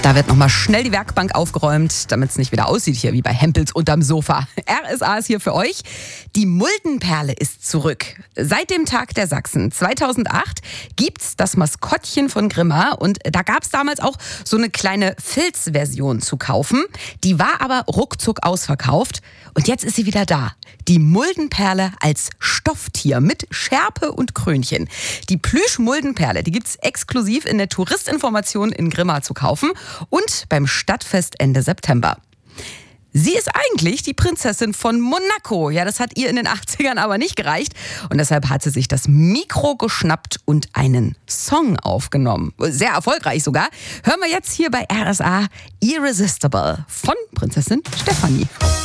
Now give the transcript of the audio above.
Da wird nochmal schnell die Werkbank aufgeräumt, damit es nicht wieder aussieht hier wie bei Hempels unterm Sofa. RSA ist hier für euch. Die Muldenperle ist zurück. Seit dem Tag der Sachsen 2008 gibt's das Maskottchen von Grimma. Und da gab's damals auch so eine kleine Filzversion zu kaufen. Die war aber ruckzuck ausverkauft. Und jetzt ist sie wieder da. Die Muldenperle als Stofftier mit Schärpe und Krönchen. Die Plüsch-Muldenperle, die gibt's exklusiv in der Touristinformation in Grimma zu kaufen und beim Stadtfest Ende September. Sie ist eigentlich die Prinzessin von Monaco. Ja, das hat ihr in den 80ern aber nicht gereicht. Und deshalb hat sie sich das Mikro geschnappt und einen Song aufgenommen. Sehr erfolgreich sogar. Hören wir jetzt hier bei RSA Irresistible von Prinzessin Stefanie.